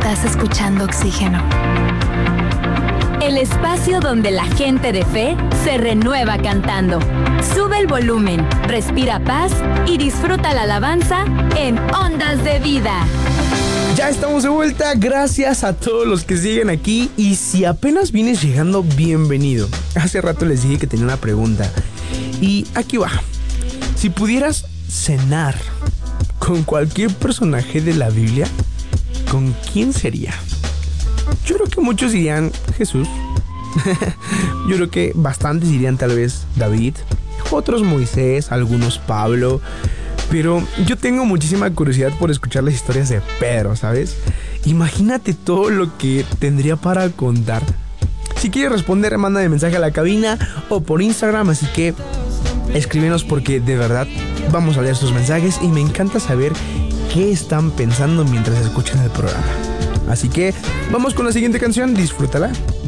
Estás escuchando Oxígeno, el espacio donde la gente de fe se renueva cantando. Sube el volumen, respira paz y disfruta la alabanza en Ondas de Vida. Ya estamos de vuelta, gracias a todos los que siguen aquí. Y si apenas vienes llegando, bienvenido. Hace rato les dije que tenía una pregunta y aquí va. Si pudieras cenar con cualquier personaje de la Biblia, ¿con quién sería? Yo creo que muchos dirían Jesús. Yo creo que bastantes dirían tal vez David, otros Moisés, algunos Pablo. Pero yo tengo muchísima curiosidad por escuchar las historias de Pedro, ¿sabes? Imagínate todo lo que tendría para contar. Si quieres responder, mándame mensaje a la cabina o por Instagram, así que escríbenos porque de verdad vamos a leer sus mensajes y me encanta saber qué están pensando mientras escuchan el programa. Así que vamos con la siguiente canción, disfrútala